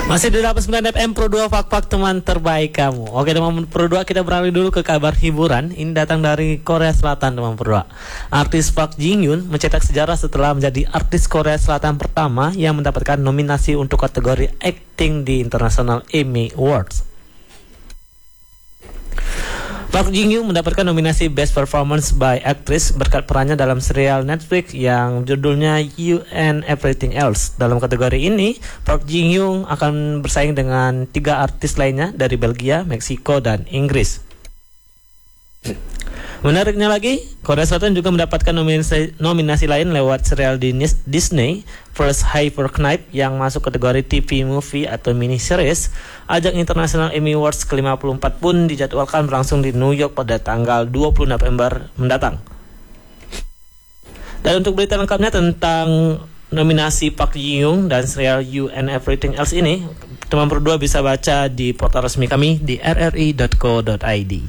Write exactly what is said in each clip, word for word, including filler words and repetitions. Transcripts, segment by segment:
Masih di delapan puluh sembilan F M Pro dua, Fak-Fak teman terbaik kamu. Oke teman Pro dua, kita beralih dulu ke kabar hiburan. Ini datang dari Korea Selatan teman Pro dua. Artis Park Jin Yoon mencetak sejarah setelah menjadi artis Korea Selatan pertama yang mendapatkan nominasi untuk kategori acting di International Emmy Awards. Park Jin Yoon mendapatkan nominasi Best Performance by Actress berkat perannya dalam serial Netflix yang judulnya You and Everything Else. Dalam kategori ini, Park Jin Yoon akan bersaing dengan tiga artis lainnya dari Belgia, Meksiko, dan Inggris. Menariknya lagi, Korea Selatan juga mendapatkan nominasi, nominasi lain lewat serial Disney First Hyper Knife yang masuk kategori T V movie atau mini series. Ajang International Emmy Awards ke lima puluh empat pun dijadwalkan berlangsung di New York pada tanggal dua puluh November mendatang. Dan untuk berita lengkapnya tentang nominasi Park Jin Yoon dan serial You and Everything Else ini, teman berdua bisa baca di portal resmi kami di r r i dot co dot i d.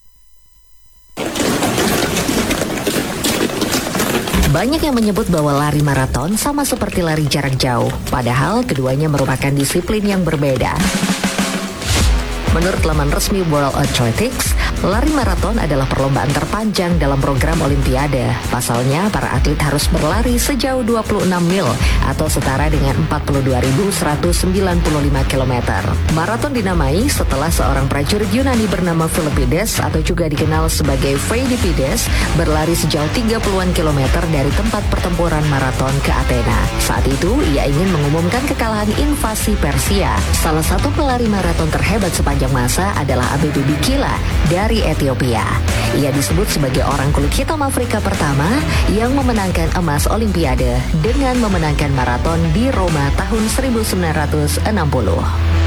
Banyak yang menyebut bahwa lari maraton sama seperti lari jarak jauh, padahal keduanya merupakan disiplin yang berbeda. Menurut laman resmi World Athletics, lari maraton adalah perlombaan terpanjang dalam program Olimpiade. Pasalnya, para atlet harus berlari sejauh dua puluh enam mil atau setara dengan empat puluh dua ribu seratus sembilan puluh lima kilometer. Maraton dinamai setelah seorang prajurit Yunani bernama Philippides atau juga dikenal sebagai Pheidippides berlari sejauh tiga puluhan kilometer dari tempat pertempuran maraton ke Athena. Saat itu, ia ingin mengumumkan kekalahan invasi Persia. Salah satu pelari maraton terhebat sepanjang masa adalah Abebe Bikila dari Ethiopia. Ia disebut sebagai orang kulit hitam Afrika pertama yang memenangkan emas Olimpiade dengan memenangkan maraton di Roma tahun seribu sembilan ratus enam puluh.